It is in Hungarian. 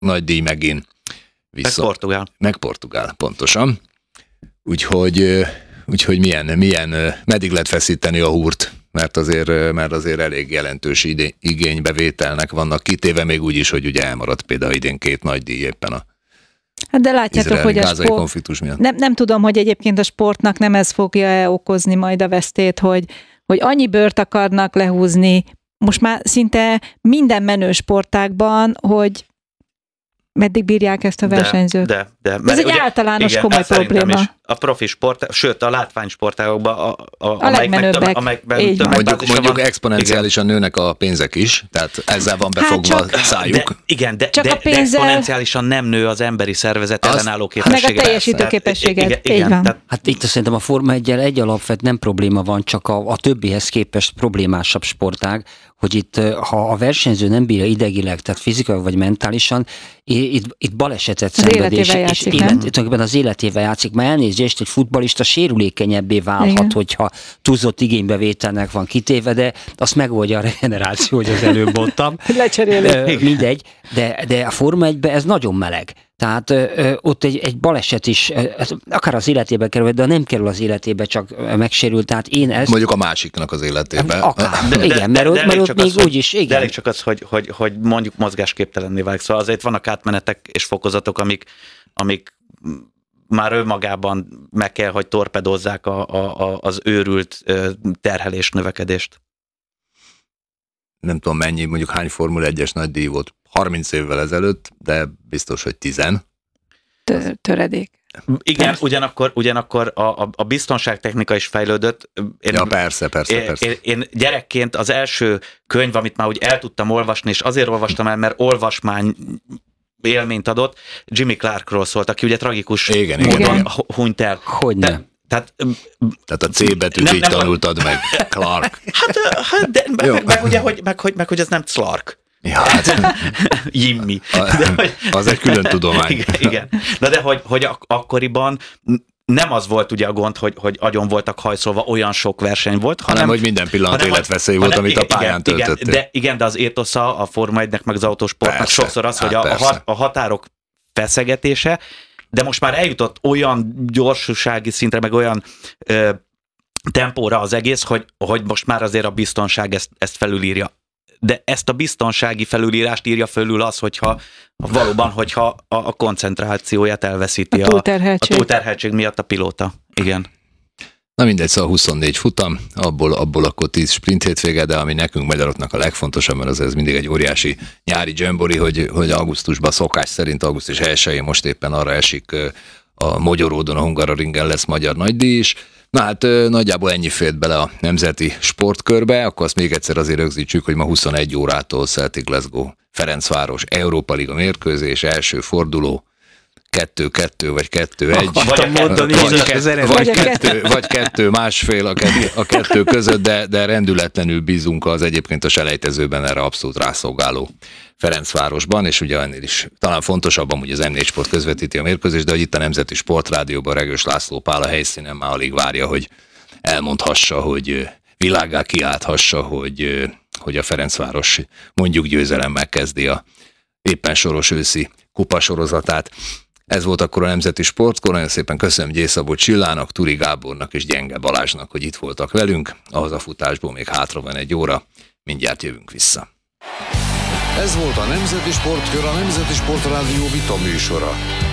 nagy díj megint. Meg Portugál. Pontosan. Úgyhogy milyen meddig lehet feszíteni a húrt, mert azért elég jelentős igénybevételnek vannak kitéve, még úgy is, hogy ugye elmaradt például idén 2 nagy díj éppen a hát de látjátok, hogy a konfliktus miatt. Nem tudom, hogy egyébként a sportnak nem ez fogja okozni majd a vesztét, hogy annyi bőrt akarnak lehúzni, most már szinte minden menő sportágban, hogy meddig bírják ezt a versenyzőt. De. Ez egy általános komoly probléma. A profi sport, sőt a látványsportágokban, a legmenőbbek. Mondjuk exponenciálisan nőnek a pénzek is, tehát ezzel van befogva a szájuk. De exponenciálisan nem nő az emberi szervezet ellenálló képessége. Meg a teljesítő képességet. Így van. Hát itt szerintem a Forma 1-jel egy alapvet nem probléma van, csak a többihez képest problémásabb sportág, hogy itt, ha a versenyző nem bírja idegileg, tehát fizikailag vagy mentálisan, itt balesetet szenved, és tulajdonképpen az életével játszik. Már elnézést, egy futballista sérülékenyebbé válhat, igen, hogyha túlzott igénybevételnek van kitéve, de azt megoldja a regeneráció, hogy az előbb mondtam. Mindegy, de a Forma 1-ben ez nagyon meleg. Tehát ott egy baleset is, akár az életébe kerül, de nem kerül az életébe, csak megsérül. Tehát én ezt... Mondjuk a másiknak az életébe. Akár. Igen, mert ott még úgy is. De elég csak az, hogy mondjuk mozgásképtelenné válik. Szóval azért vannak átmenetek és fokozatok, amik már önmagában meg kell, hogy torpedozzák az őrült terhelés növekedést. Nem tudom mennyi, mondjuk hány Formula 1-es nagy díj volt 30 évvel ezelőtt, de biztos, hogy 10. Töredék. Igen, ugyanakkor a biztonságtechnika is fejlődött. Persze. Én gyerekként az első könyv, amit már úgy el tudtam olvasni, és azért olvastam el, mert olvasmány élményt adott, Jimmy Clarkról szólt, aki ugye tragikus módon hunyt el. Hogyne. Tehát a C betűt így tanultad meg, Clark. Meg hogy ez nem Clark. Ja, hát. Jimmy. Az egy külön tudomány. Igen. Na de hogy akkoriban nem az volt ugye a gond, hogy agyon voltak hajszolva, olyan sok verseny volt, hanem hogy minden pillanat életveszély volt, amit a pályán töltöttél. De az étosza a Forma 1-nek meg az autósportnak sokszor az, hogy a határok feszegetése, de most már eljutott olyan gyorsasági szintre, meg olyan tempóra az egész, hogy most már azért a biztonság ezt felülírja. De ezt a biztonsági felülírást írja fölül az, hogyha a koncentrációját elveszíti a túlterheltség miatt a pilóta. Igen. Na mindegy, szóval 24 futam, abból akkor 10 sprint hétvége, de ami nekünk magyaroknak a legfontosabb, mert az ez mindig egy óriási nyári dzsambori, hogy augusztusban szokás szerint augusztus 1-én most éppen arra esik a Magyaródon, a Hungaroringen lesz magyar nagydíj is. Na hát nagyjából ennyi fért bele a nemzeti sportkörbe, akkor azt még egyszer azért rögzítsük, hogy ma 21 órától Celtic Glasgow Ferencváros Európa Liga mérkőzés, első forduló, 2-2 vagy 2-1. Vagy 2-1,5 a kettő között, de rendületlenül bízunk az egyébként a selejtezőben erre abszolút rászolgáló Ferencvárosban, és ugye ennél is talán fontosabb amúgy az M4 Sport közvetíti a mérkőzést, de hogy itt a Nemzeti Sportrádióban Regős László Pál a helyszínen már alig várja, hogy elmondhassa, hogy világgá kiálthassa, hogy a Ferencváros mondjuk győzelemmel kezdi a éppen soros őszi kupasorozatát. Ez volt akkor a Nemzeti Sportkor, nagyon szépen köszönöm Gyész Szabó Csillának, Turi Gábornak és Gyenge Balázsnak, hogy itt voltak velünk. Ahhoz a futásból még hátra van 1 óra, mindjárt jövünk vissza. Ez volt a Nemzeti Sportkör, a Nemzeti Sportrádió vita műsora.